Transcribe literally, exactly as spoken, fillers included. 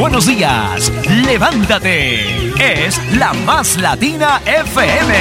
buenos días. Levántate. Es la Más Latina F M.